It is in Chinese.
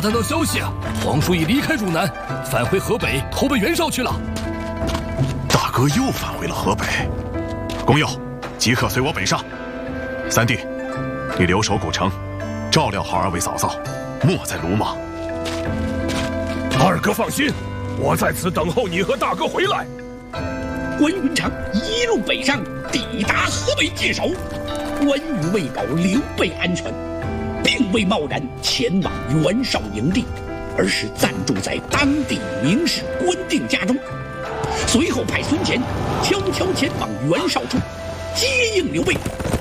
才到消息啊，皇叔已离开汝南，返回河北投奔袁绍去了。 大哥又返回了河北，公佑，即刻随我北上。三弟，你留守古城，照料好二位嫂嫂，莫再鲁莽。 二哥放心，我在此等候你和大哥回来。 关云长一路北上，抵达河北界首，关羽为保刘备安全，并未贸然前往袁绍营地，而是暂住在当地名士关定家中。随后派孙乾悄悄前往袁绍处接应刘备。